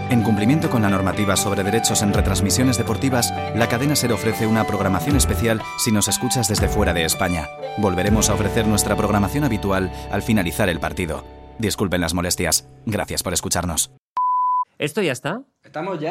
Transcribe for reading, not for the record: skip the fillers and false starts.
En cumplimiento con la normativa sobre derechos en retransmisiones deportivas, la cadena SER ofrece una programación especial si nos escuchas desde fuera de España. Volveremos a ofrecer nuestra programación habitual al finalizar el partido. Disculpen las molestias. Gracias por escucharnos. ¿Esto ya está? Estamos ya.